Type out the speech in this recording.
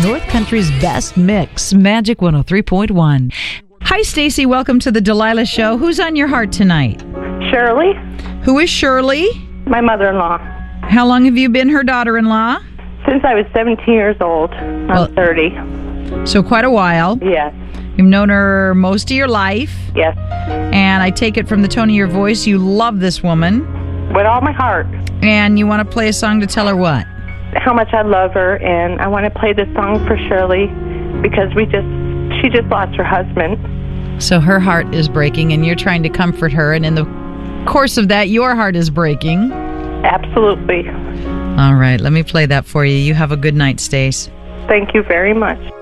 North Country's best mix, Magic 103.1. Hi, Stacy. Welcome to the Delilah Show. Who's on your heart tonight? Shirley, Who is Shirley? my mother-in-law. How long have you been her daughter-in-law? Since I was 17 years old. I'm 30. So quite a while. Yes, You've known her most of your life. yes. And I take it from the tone of your voice, you love this woman. With all my heart. And you want to play a song to tell her what? How much I love her, and I want to play this song for Shirley because she just lost her husband. So her heart is breaking, and you're trying to comfort her. And in the course of that, your heart is breaking. Absolutely. All right, let me play that for you. You have a good night, Stace. Thank you very much.